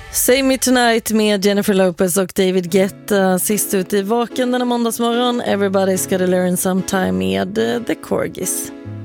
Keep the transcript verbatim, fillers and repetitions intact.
Save Me Tonight med Jennifer Lopez och David Guetta. Sist ut i Vaken denna måndagsmorgon. Everybody's gotta learn sometime med uh, The Corgis.